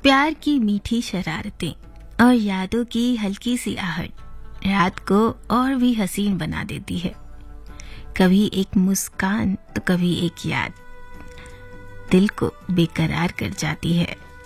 प्यार की मीठी शरारतें और यादों की हल्की सी आहट रात को और भी हसीन बना देती है। कभी एक मुस्कान तो कभी एक याद दिल को बेकरार कर जाती है।